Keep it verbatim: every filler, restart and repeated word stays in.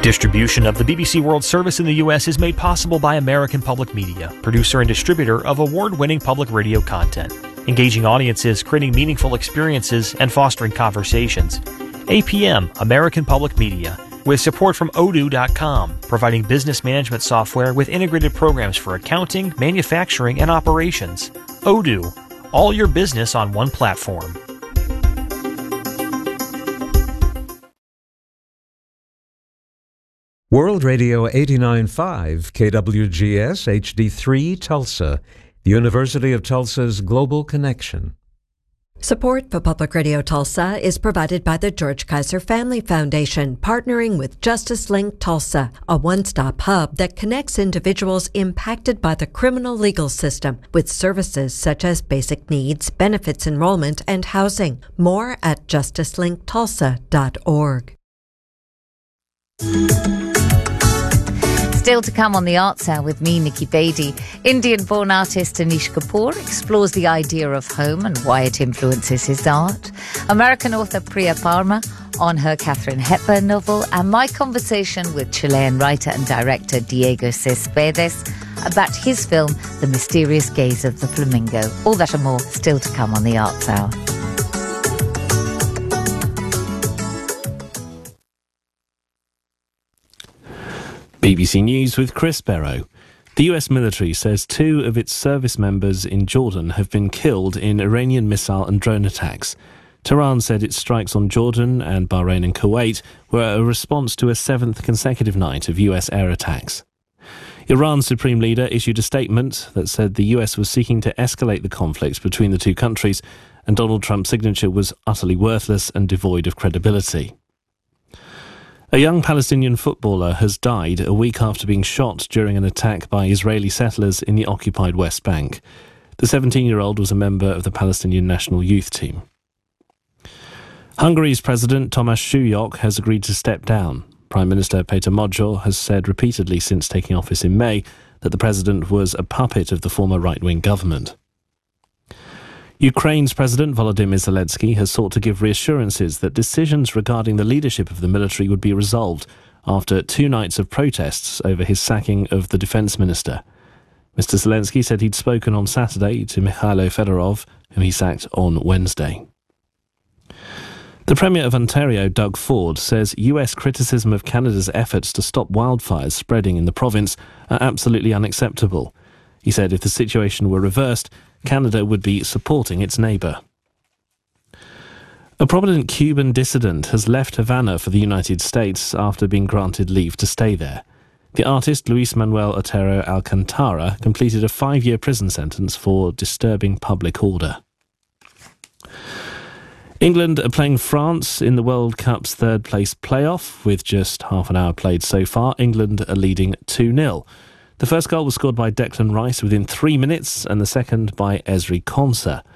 Distribution of the B B C World Service in the U S is made possible by American Public Media, producer and distributor of award-winning public radio content, engaging audiences, creating meaningful experiences, and fostering conversations. A P M, American Public Media, with support from odoo dot com, providing business management software with integrated programs for accounting, manufacturing, and operations. Odoo, all your business on one platform. World Radio eighty-nine point five, K W G S H D three Tulsa, the University of Tulsa's Global Connection. Support for Public Radio Tulsa is provided by the George Kaiser Family Foundation, partnering with Justice Link Tulsa, a one-stop hub that connects individuals impacted by the criminal legal system with services such as basic needs, benefits enrollment, and housing. More at justice link tulsa dot org. Still to come on the Arts Hour with me, Nikki Beatty. Indian-born artist Anish Kapoor explores the idea of home and why it influences his art. American author Priya Parma on her Katharine Hepburn novel, and my conversation with Chilean writer and director Diego Céspedes about his film The Mysterious Gaze of the Flamingo. All that and more still to come on the Arts Hour. B B C News with Chris Barrow. The U S military says two of its service members in Jordan have been killed in Iranian missile and drone attacks. Tehran said its strikes on Jordan and Bahrain and Kuwait were a response to a seventh consecutive night of U S air attacks. Iran's supreme leader issued a statement that said the U S was seeking to escalate the conflict between the two countries, and Donald Trump's signature was utterly worthless and devoid of credibility. A young Palestinian footballer has died a week after being shot during an attack by Israeli settlers in the occupied West Bank. The seventeen-year-old was a member of the Palestinian national youth team. Hungary's President Tomáš Suyok has agreed to step down. Prime Minister Péter Magyar has said repeatedly since taking office in May that the president was a puppet of the former right-wing government. Ukraine's President Volodymyr Zelensky has sought to give reassurances that decisions regarding the leadership of the military would be resolved after two nights of protests over his sacking of the defence minister. Mister Zelensky said he'd spoken on Saturday to Mikhailo Fedorov, whom he sacked on Wednesday. The Premier of Ontario, Doug Ford, says U S criticism of Canada's efforts to stop wildfires spreading in the province are absolutely unacceptable. He said if the situation were reversed, Canada would be supporting its neighbour. A prominent Cuban dissident has left Havana for the United States after being granted leave to stay there. The artist Luis Manuel Otero Alcantara completed a five-year prison sentence for disturbing public order. England are playing France in the World Cup's third-place playoff. With just half an hour played so far, England are leading two nil. The first goal was scored by Declan Rice within three minutes and the second by Ezri Konsa.